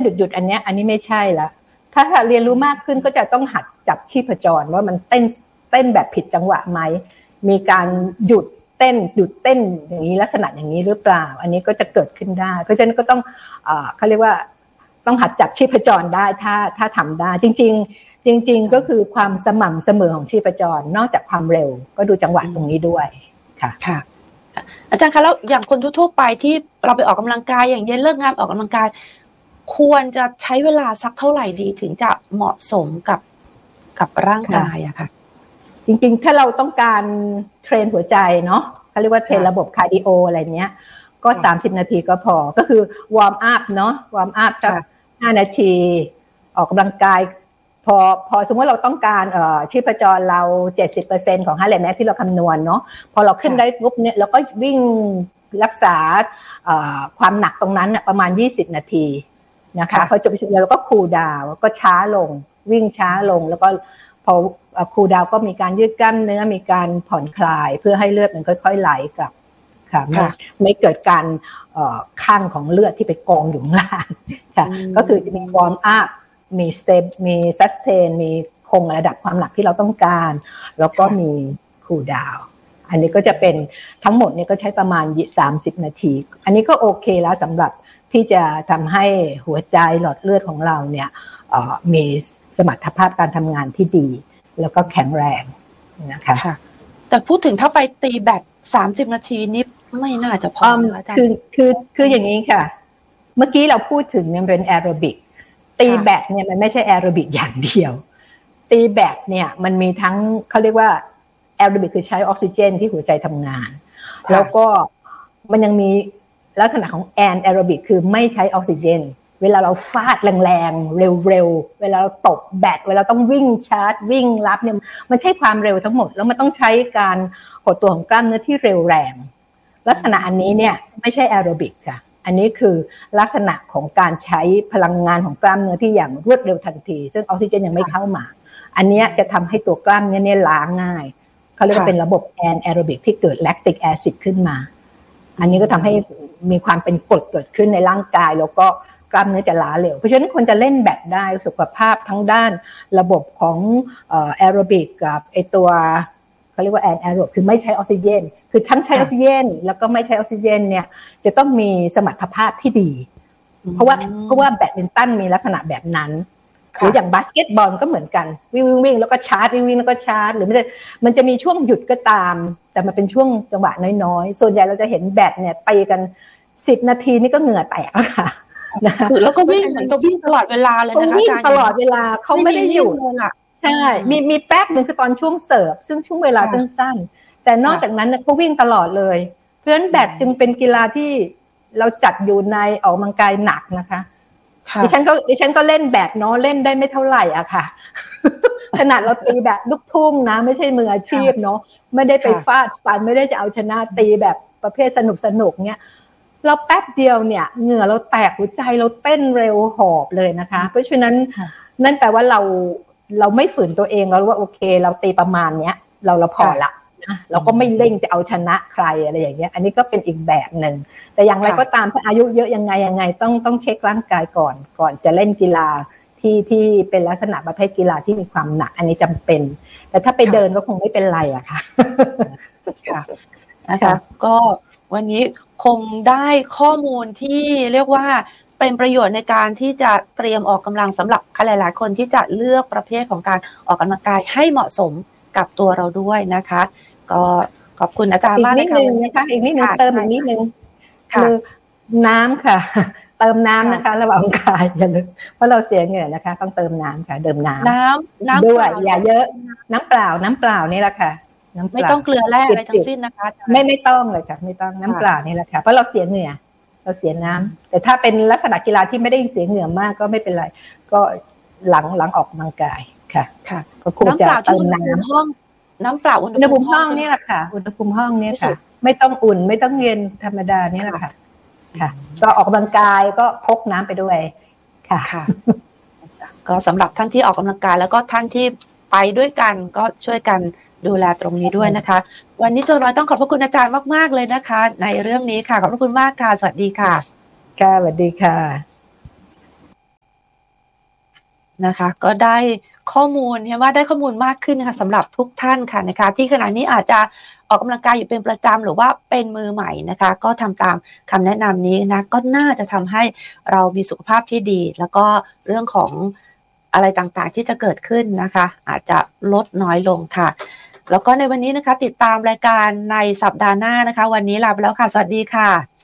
หยุดอันนี้ไม่ใช่ละถ้าเรียนรู้มากขึ้นก็จะต้องหัดจับชีพจรว่ามันเต้นแบบผิดจังหวะไหมมีการหยุดเต้นอย่างนี้ลักษณะอย่างนี้หรือเปล่าอันนี้ก็จะเกิดขึ้นได้เพราะฉะนั้นก็ต้องเขาเรียกว่าต้องหัดจับชีพจรได้ถ้าทำได้จริงก็คือความสม่ำเสมอของชีพจรนอกจากความเร็วก็ดูจังหวะตรงนี้ด้วยค่ะอาจารย์คะแล้วอย่างคนทั่วไปที่เราไปออกกำลังกายอย่างเย็นเลิกงานออกกำลังกายควรจะใช้เวลาสักเท่าไหร่ดีถึงจะเหมาะสมกับร่างกายอะค่ะจริงๆถ้าเราต้องการเทรนหัวใจเนาะเขาเรียกว่าเทรนระบบคาร์ดิโออะไรเนี้ยก็30นาทีก็พอก็คือวอร์มอัพเนาะวอร์มอัพสัก5นาทีออกกำลังกายพอสมมติเราต้องการชีพจรเรา 70% ของheart rate max ที่เราคำนวณเนาะพอเราขึ้นได้ปุ๊บเนี่ยเราก็วิ่งรักษาความหนักตรงนั้นประมาณ20นาทีนะคะพอจบแล้วเราก็คูลดาวน์ก็ช้าลงวิ่งช้าลงแล้วก็พอคูลดาวน์ก็มีการยืดกล้ามเนื้อมีการผ่อนคลายเพื่อให้เลือดมันค่อยๆไหลกลับค่ะไม่เกิดการข้างของเลือดที่ไปกองอยู่ข้างล่างค่ะก็คือจะมีวอร์มอัพมีสเตปมีซัสเทนมีคงระดับความหนักที่เราต้องการแล้วก็มีคูลดาวน์อันนี้ก็จะเป็นทั้งหมดเนี่ยก็ใช้ประมาณ30นาทีอันนี้ก็โอเคแล้วสำหรับที่จะทำให้หัวใจหลอดเลือดของเราเนี่ยมีสมรรถภาพการทำงานที่ดีแล้วก็แข็งแรงนะคะแต่พูดถึงถ้าไปตีแบต30นาทีนี้ไม่น่าจะพออาจารย์คืออย่างนี้ค่ะเมื่อกี้เราพูดถึงเนี่ยเป็นแอโรบิกตีแบตเนี่ยมันไม่ใช่แอโรบิกอย่างเดียวตีแบตเนี่ยมันมีทั้งเขาเรียกว่าแอโรบิกคือใช้ออกซิเจนที่หัวใจทำงานแล้วก็มันยังมีลักษณะของแอนแอโรบิกคือไม่ใช้ออกซิเจนเวลาเราฟาดแรงๆเร็วๆเวลาเราตบแบตเวลาต้องวิ่งชาร์จวิ่งรับเนี่ยมันใช้ความเร็วทั้งหมดแล้วมันต้องใช้การหดตัวของกล้ามเนื้อที่เร็วแรงลักษณะอันนี้เนี่ยไม่ใช่แอโรบิกค่ะอันนี้คือลักษณะของการใช้พลังงานของกล้ามเนื้อที่อย่างรวดเร็วทันทีซึ่งออกซิเจนยังไม่เข้ามาอันนี้จะทำให้ตัวกล้ามเนื้อเนี่ยล้าง่ายเขาเรียกว่าเป็นระบบแอนแอโรบิกที่เกิดแลคติกแอซิดขึ้นมาอันนี้ก็ทำให้มีความเป็นกรดเกิดขึ้นในร่างกายแล้วก็กล้ามเนื้อจะล้าเร็วเพราะฉะนั้นคนจะเล่นแบบได้สุขภาพทั้งด้านระบบของแอโรบิกกับไอตัวเขาเรียกว่าแอนแอโรบคือไม่ใช้ออกซิเจนคือทั้งใช้ออกซิเจนแล้วก็ไม่ใช้ออกซิเจนเนี่ยจะต้องมีสมรรถภาพที่ดีเพราะว่าแบดมินตันมีลักษณะแบบนั้นหรืออย่างบาสเกตบอลก็เหมือนกันวิ่งแล้วก็ชาร์จวิ่งแล้วก็ชาร์จหรือมันจะมีช่วงหยุดก็ตามแต่มันเป็นช่วงจังหวะน้อยๆส่วนใหญ่เราจะเห็นแบดเนี่ยตีกัน10นาทีนี่ก็เหงื่อแตกแล้วค่ะแล้วก็วิ่งเหมือนกับวิ่งตลอดเวลาเลยนะคะวิ่งตลอดเวลาเขาไม่ได้หยุดใช่มีแป๊บนึงคือตอนช่วงเสิร์ฟซึ่งช่วงเวลาสั้นๆแต่นอกจากนั้นเขาวิ่งตลอดเลยเพราะฉะนั้นแบดจึงเป็นกีฬาที่เราจัดอยู่ในออกกำลังกายหนักนะคะดิฉันก็เล่นแบดเนาะเล่นได้ไม่เท่าไหร่อะค่ะขนาดเราตีแบบลูกทุ่งนะไม่ใช่มืออาชีพเนาะไม่ได้ไปฟาดฟันไม่ได้จะเอาชนะตีแบบประเภทสนุกเนี้ยเราแป๊บเดียวเนี่ยเหงื่อเราแตกหัวใจเราเต้นเร็วหอบเลยนะคะเพราะฉะนั้นนั่นแปลว่าเราไม่ฝืนตัวเองเรารู้ว่าโอเคเราตีประมาณเนี้ยเราพอละนะเราก็ไม่เร่งจะเอาชนะใครอะไรอย่างเงี้ยอันนี้ก็เป็นอีกแบบนึงแต่อย่างไรก็ตามถ้าอายุเยอะยังไงต้องเช็คร่างกายก่อนจะเล่นกีฬาที่เป็นลักษณะประเภทกีฬาที่มีความหนักอันนี้จำเป็นแต่ถ้าไปเดินก็คงไม่เป็นไรอะค่ะค่ะนะคะก็วันนี้คงได้ข้อมูลที่เรียกว่าเป็นประโยชน์ในการที่จะเตรียมออกกำลังสำหรับหลายๆคนที่จะเลือกประเภทของการออกกำลังกายให้เหมาะสมกับตัวเราด้วยนะคะก็ขอบคุณอาจารย์มากนะคะอีกนิดนึงเติมอีกนิดนึงคือน้ำค่ะเติมน้ำนะคะระหว่างกายอย่าลืมเพราะเราเสียเหงื่อนะคะต้องเติมน้ำค่ะเติมน้ำด้วยอย่าเยอะน้ำเปล่านี่แหละค่ะไม่ต้องเกลือแร่อะไรทั้งสิ้นนะคะไม่ต้องเลยค่ะไม่ต้องน้ำเปล่านี่แหละค่ะเพราะเราเสียเหงื่อเราเสียน้ำแต่ถ้าเป็นลักษณะกีฬาที่ไม่ได้เสียเหงื่อมากก็ไม่เป็นไรก็หลังออกกำลังกายค่ะก็ควรจะเติมน้ำเปล่าอุณหภูมิห้องนี่แหละค่ะอุณหภูมิห้องนี่ค่ะไม่ต้องอุ่นไม่ต้องเย็นธรรมดานี่แหละค่ะก็ออกกำลังกายก็พกน้ำไปด้วยค่ะก็สำหรับท่านที่ออกกำลังกายแล้วก็ท่านที่ไปด้วยกันก็ช่วยกันดูแลตรงนี้ด้วยนะคะวันนี้เจ้าน้อยต้องขอบพระคุณอาจารย์มากๆเลยนะคะในเรื่องนี้ค่ะขอบพระคุณมากค่ะสวัสดีค่ะสวัสดีค่ะนะคะก็ได้ข้อมูลเห็นว่าได้ข้อมูลมากขึ้นนะคะสำหรับทุกท่านค่ะนะคะที่ขณะนี้อาจจะออกกำลังกายอยู่เป็นประจำหรือว่าเป็นมือใหม่นะคะก็ทำตามคำแนะนำนี้นะก็น่าจะทำให้เรามีสุขภาพที่ดีแล้วก็เรื่องของอะไรต่างๆที่จะเกิดขึ้นนะคะอาจจะลดน้อยลงค่ะแล้วก็ในวันนี้นะคะติดตามรายการในสัปดาห์หน้านะคะวันนี้ลาไปแล้วค่ะสวัสดีค่ะ